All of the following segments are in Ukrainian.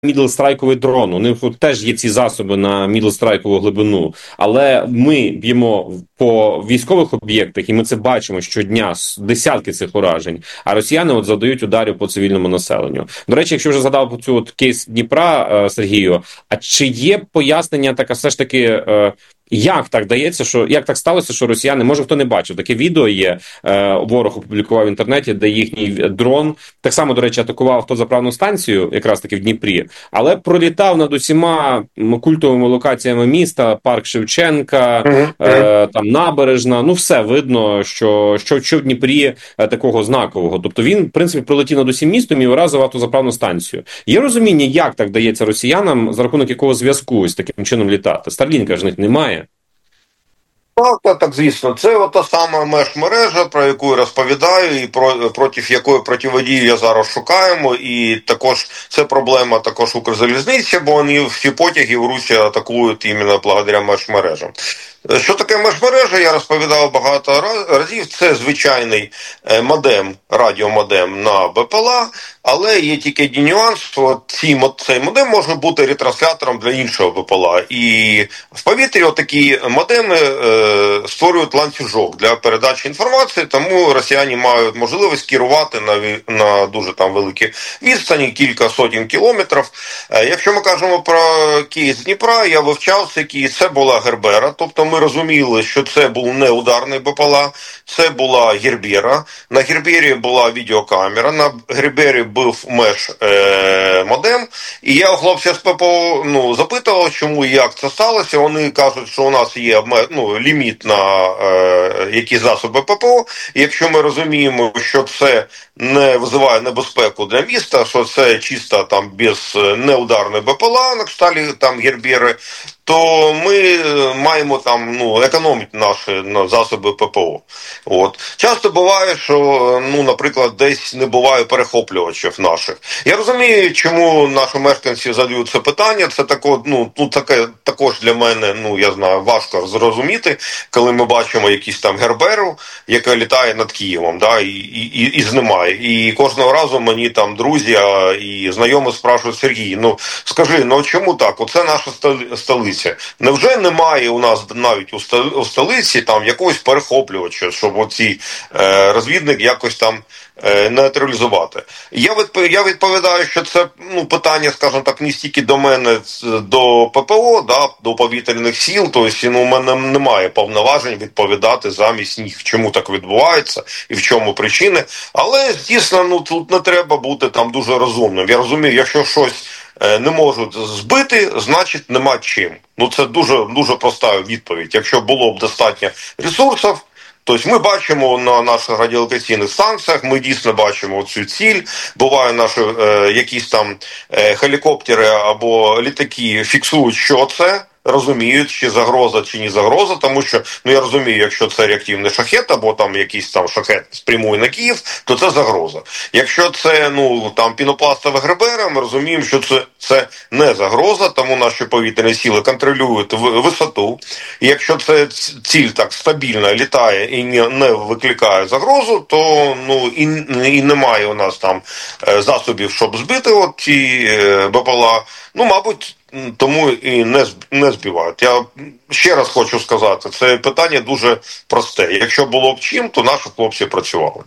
мідлстрайковий дрон. У них теж є ці засоби на мідлстрайкову глибину. Але ми б'ємо по військових об'єктах, і ми це бачимо щодня, десятки цих уражень. А росіяни завдають ударів по цивільному населенню. До речі, якщо вже згадав про цю кейс Дніпра, Сергію, а чи є пояснення таке все ж таки, як так дається, як так сталося, що росіяни, може хто не бачив, таке відео є, ворог опублікував в інтернеті, де їхній дрон, так само, до речі, атакував автозаправну станцію, якраз таки в Дніпрі, але пролітав над усіма культовими локаціями міста, парк Шевченка, там набережна, все видно, що в Дніпрі такого знакового. Тобто він, в принципі, пролетів над усім містом і вразив автозаправну станцію. Є розуміння, як так дається росіянам, за рахунок якого зв'язку з таким чином літати? Старлінка ж них немає. Так, звісно. Це ота сама межмережа, про яку я розповідаю, і проти якої противодію я зараз шукаємо. І також це проблема також Укрзалізниці, бо вони всі потяги в Русі атакують іменно благодаря межмережам. Що таке межмережа, я розповідав багато разів. Це звичайний модем, радіомодем на БПЛА, але є тільки нюанс, що цей модем може бути ретранслятором для іншого БПЛА. І в повітрі такі модеми створюють ланцюжок для передачі інформації, тому росіяни мають можливість керувати на дуже там великі відстані, кілька сотень кілометрів. Якщо ми кажемо про кейс Дніпра, я вивчав цей кейс, це була Гербера, тобто ми розуміли, що це був не ударний БПЛА, це була Гербера. На Гербері була відеокамера, на Гербері був модем. І я у хлопців з ППО запитував, чому і як це сталося. Вони кажуть, що у нас є ліміт на які засоби ППО. І якщо ми розуміємо, що це не визиває небезпеку для міста, що це чисто там без неударної БПЛА, на кшталі там Гербери, то ми маємо там економити наші засоби ППО. Часто буває, що, наприклад, десь не буває перехоплювачів наших. Я розумію, чому наші мешканці задають це питання. Це таке також для мене, я знаю, важко зрозуміти, коли ми бачимо якісь там Герберу, яка літає над Києвом, і знімає. І кожного разу мені там друзі і знайомі спрашують: Сергій, скажи, чому так? Оце наша столиця. Невже немає у нас навіть у столиці там якогось перехоплювача, щоб оці розвідник якось там нейтралізувати? Я відповідаю, що це питання, скажімо так, не стільки до мене, до ППО, до повітряних сил, тобто у мене немає повноважень відповідати замість них, чому так відбувається і в чому причини. Але, дійсно, тут не треба бути там дуже розумним. Я розумію, якщо щось не можуть збити, значить нема чим. Це дуже, дуже проста відповідь. Якщо було б достатньо ресурсів, тобто ми бачимо на наших радіолокаційних станціях, ми дійсно бачимо цю ціль. Буває наші якісь там гелікоптери або літаки фіксують, що це, розуміють, чи загроза, чи не загроза, тому що, я розумію, якщо це реактивний шахет, або там якийсь там шахет спрямує на Київ, то це загроза. Якщо це, там пінопластова Гербера, ми розуміємо, що це не загроза, тому наші повітряні сили контролюють висоту. І якщо це ціль так стабільно літає і не викликає загрозу, то, і немає у нас там засобів, щоб збити ці БПЛА, мабуть, тому і не збивають. Я ще раз хочу сказати, це питання дуже просте. Якщо було б чим, то наші хлопці працювали.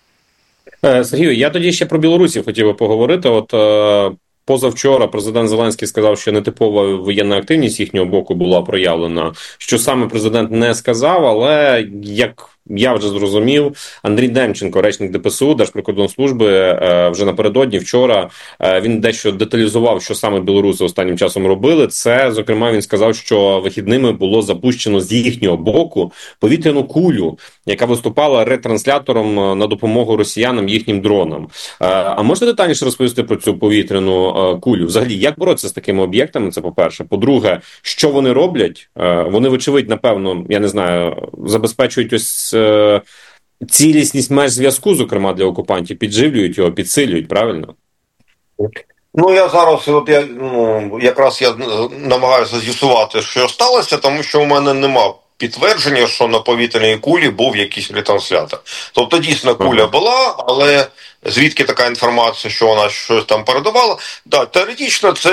Сергію, я тоді ще про Білорусі хотів би поговорити. Позавчора президент Зеленський сказав, що нетипова воєнна активність їхнього боку була проявлена. Що саме президент не сказав, але як я вже зрозумів, Андрій Демченко, речник ДПСУ, Держприкордонслужби, вже напередодні, вчора, він дещо деталізував, що саме білоруси останнім часом робили. Це, зокрема, він сказав, що вихідними було запущено з їхнього боку повітряну кулю, яка виступала ретранслятором на допомогу росіянам їхнім дронам. А можете детальніше розповісти про цю повітряну кулю? Взагалі, як боротися з такими об'єктами, це по-перше. По-друге, що вони роблять? Вони, вочевидь, напевно, я не знаю, забезпечують ось цілісність меж зв'язку, зокрема, для окупантів, підживлюють його, підсилюють, правильно? Я зараз, якраз я намагаюся з'ясувати, що сталося, тому що у мене нема підтвердження, що на повітряній кулі був якийсь ретранслятор. Тобто, дійсно, куля була, але звідки така інформація, що вона щось там передавала? Да, теоретично це